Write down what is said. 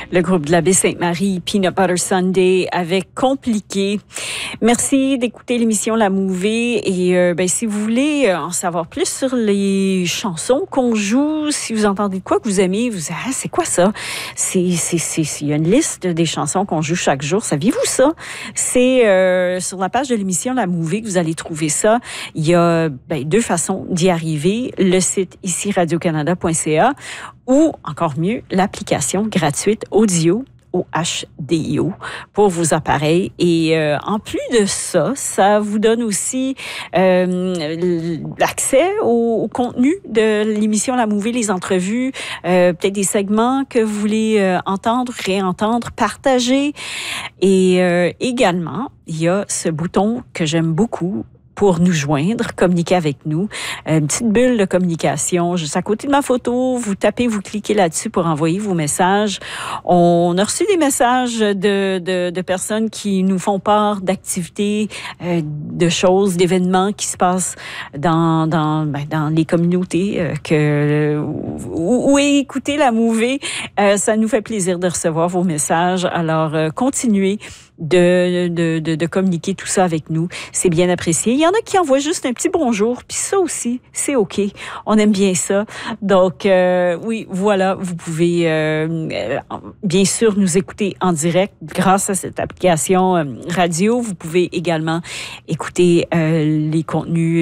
Le groupe de la Baie-Sainte-Marie, Peanut Butter Sunday avec Compliqué. Merci d'écouter l'émission La Mouvée et si vous voulez en savoir plus sur les chansons qu'on joue, si vous entendez de quoi que vous aimez, vous dites, c'est quoi ça? Il y a une liste des chansons qu'on joue chaque jour. Saviez-vous ça? C'est sur la page de l'émission La Mouvée que vous allez trouver ça. Il y a deux façons d'y arriver. Le site ici radiocanada.ca ou, encore mieux, l'application gratuite Audio OHDIO pour vos appareils. Et en plus de ça, ça vous donne aussi l'accès au contenu de l'émission La Mouvée, les entrevues, peut-être des segments que vous voulez entendre, réentendre, partager. Et également, il y a ce bouton que j'aime beaucoup pour nous joindre, communiquer avec nous. Une petite bulle de communication juste à côté de ma photo. Vous tapez, vous cliquez là-dessus pour envoyer vos messages. On a reçu des messages de personnes qui nous font part d'activités, de choses, d'événements qui se passent dans les communautés où écouter La Mouvée. Ça nous fait plaisir de recevoir vos messages. Alors, continuez de communiquer tout ça avec nous. C'est bien apprécié. Il y en a qui envoient juste un petit bonjour, puis ça aussi, c'est OK. On aime bien ça. Donc, oui, voilà, vous pouvez bien sûr nous écouter en direct grâce à cette application radio. Vous pouvez également écouter les contenus